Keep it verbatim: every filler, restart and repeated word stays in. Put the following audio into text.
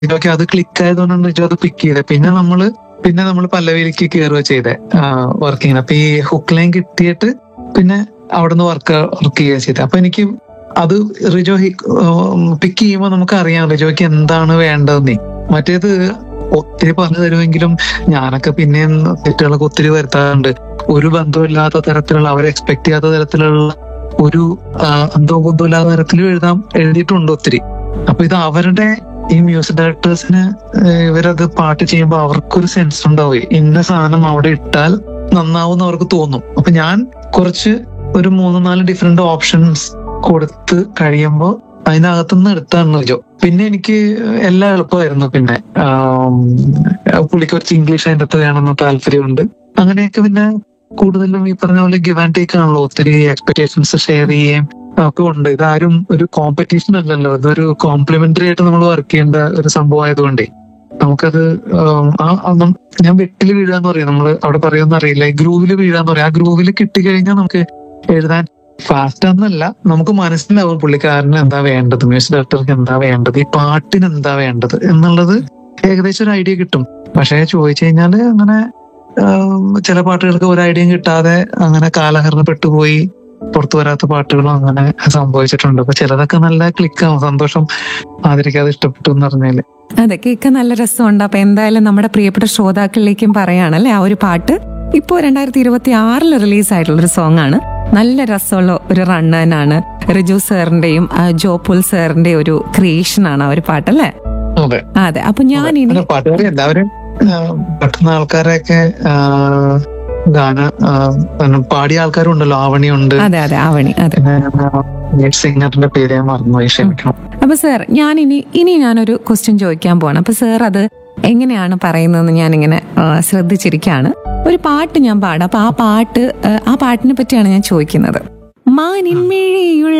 ഇതൊക്കെ അത് ക്ലിക്ക് ആയതുകൊണ്ടാണ് റിജു അത് പിക്ക് ചെയ്തത്. പിന്നെ നമ്മള് പിന്നെ നമ്മൾ പല്ലവിയിലേക്ക് കയറുക ചെയ്തേ വർക്ക് ചെയ്യുന്നത്. അപ്പൊ ഈ ഹുക്ക് ലൈൻ കിട്ടിയിട്ട് പിന്നെ അവിടുന്ന് വർക്ക് വർക്ക് ചെയ്യുക ചെയ്തത്. അപ്പൊ എനിക്ക് അത് റിജോ പിക്ക് ചെയ്യുമ്പോൾ നമുക്ക് അറിയാം റിജോയ്ക്ക് എന്താണ് വേണ്ടതെന്നേ. മറ്റേത് ഒത്തിരി പറഞ്ഞു തരുമെങ്കിലും ഞാനൊക്കെ പിന്നെയും തെറ്റുകളൊക്കെ ഒത്തിരി വരുത്താറുണ്ട്. ഒരു ബന്ധമില്ലാത്ത തരത്തിലുള്ള അവർ എക്സ്പെക്ട് ചെയ്യാത്ത തരത്തിലുള്ള ഒരു എന്തോ ബന്ധമില്ലാത്ത തരത്തിലും എഴുതാൻ എഴുതിയിട്ടുണ്ട് ഒത്തിരി. അപ്പൊ ഇത് അവരുടെ ഈ മ്യൂസിക് ഡയറക്ടേഴ്സിന് ഇവരത് പാട്ട് ചെയ്യുമ്പോൾ അവർക്കൊരു സെൻസ് ഉണ്ടാവുകയും ഇന്ന സാധനം അവിടെ ഇട്ടാൽ നന്നാവും അവർക്ക് തോന്നും. അപ്പൊ ഞാൻ കുറച്ച് ഒരു മൂന്ന് നാല് ഡിഫറെന്റ് ഓപ്ഷൻസ് കൊടുത്ത് കഴിയുമ്പോൾ അതിനകത്തുനിന്ന് എടുത്താണ് റിജോ. പിന്നെ എനിക്ക് എല്ലാം എളുപ്പമായിരുന്നു. പിന്നെ പുള്ളിക്ക് കുറച്ച് ഇംഗ്ലീഷ് അതിൻ്റെ അകത്ത് വേണമെന്ന് താല്പര്യമുണ്ട്. അങ്ങനെയൊക്കെ പിന്നെ കൂടുതലും ഈ പറഞ്ഞ പോലെ ഗിവ് ആൻഡ് ടേക്ക് ആണല്ലോ. ഒത്തിരി എക്സ്പെക്ടേഷൻസ് ഷെയർ ചെയ്യുകയും ഒക്കെ ഉണ്ട്. ഇതാരും ഒരു കോമ്പറ്റീഷൻ അല്ലല്ലോ, ഇതൊരു കോംപ്ലിമെന്ററി ആയിട്ട് നമ്മൾ വർക്ക് ചെയ്യേണ്ട ഒരു സംഭവം ആയതുകൊണ്ടേ നമുക്കത് ഞാൻ വെട്ടില് വീഴാന്ന് പറയും, നമ്മള് അവിടെ പറയുമെന്ന് അറിയില്ല, ഗ്രൂവില് വീഴാന്ന് പറയും. ആ ഗ്രൂവില് കിട്ടിക്കഴിഞ്ഞാൽ നമുക്ക് എഴുതാൻ ഫാസ്റ്റ് എന്നല്ല, നമുക്ക് മനസ്സിലാവും പുള്ളിക്കാരന് എന്താ വേണ്ടത്, മ്യൂസിക് ഡയറക്ടർക്ക് എന്താ വേണ്ടത്, ഈ പാട്ടിന് എന്താ വേണ്ടത് എന്നുള്ളത് ഏകദേശം ഒരു ഐഡിയ കിട്ടും. പക്ഷെ ചോദിച്ചു കഴിഞ്ഞാല് അങ്ങനെ ചില പാട്ടുകൾക്ക് ഒരു ഐഡിയയും കിട്ടാതെ അങ്ങനെ കാലഹരണപ്പെട്ടുപോയി പുറത്തു വരാത്ത പാട്ടുകളും അങ്ങനെ സംഭവിച്ചിട്ടുണ്ട്. അപ്പൊ ചിലതൊക്കെ നല്ല ക്ലിക്കാവും. സന്തോഷം ആദരിക്കാതെ ഇഷ്ടപ്പെട്ടു എന്ന് പറഞ്ഞാല് അതെ, കേൾക്കാൻ നല്ല രസമുണ്ട്. അപ്പൊ എന്തായാലും നമ്മുടെ പ്രിയപ്പെട്ട ശ്രോതാക്കളിലേക്കും പറയാണല്ലേ, ആ ഒരു പാട്ട് ഇപ്പോ രണ്ടായിരത്തി ഇരുപത്തി ആറില് റിലീസായിട്ടുള്ള ഒരു സോങ് ആണ്. നല്ല രസമുള്ള ഒരു റണ്ണനാണ്. റിജു സാറിന്റെയും ജോപുൽ സാറിന്റെയും ഒരു ക്രിയേഷൻ ആണ് ആ ഒരു പാട്ടല്ലേ? അതെ. അപ്പൊ ഞാൻ ഇനി പാട്ടുകാരെ എല്ലാവരും പെട്ടെന്ന് ആൾക്കാരെയൊക്കെ ഗാന പാടിയ ആൾക്കാരുണ്ടല്ലോ. ആവണിയുണ്ട്. അതെ അതെ ആവണി. അതെ, സിംഗറിന്റെ പേര് ഞാൻ മറന്നുപോയി, ക്ഷമിക്കണം. അപ്പൊ സാർ ഞാൻ ഇനി ഇനി ഞാനൊരു ക്വസ്റ്റ്യൻ ചോദിക്കാൻ പോവാണ്. അപ്പൊ സാർ അത് എങ്ങനെയാണ് പറയുന്നതെന്ന് ഞാനിങ്ങനെ ശ്രദ്ധിച്ചിരിക്കുകയാണ്. ഒരു പാട്ട് ഞാൻ പാടാം. അപ്പൊ ആ പാട്ട് ആ പാട്ടിനെ പറ്റിയാണ് ഞാൻ ചോദിക്കുന്നത്. മാനിൻമിഴിയുള്ള